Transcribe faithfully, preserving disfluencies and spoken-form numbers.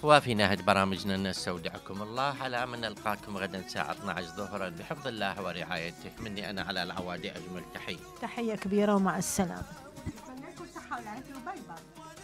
الإخوة في نهاية برامجنا نستودعكم الله على أمل نلقاكم غدا الساعة اثنتي عشرة ظهرا بحفظ الله ورعايته. مني أنا على العوادي أجمل تحية تحية كبيرة ومع السلامة. نتمنى لكم صحة والعافية وباي باي.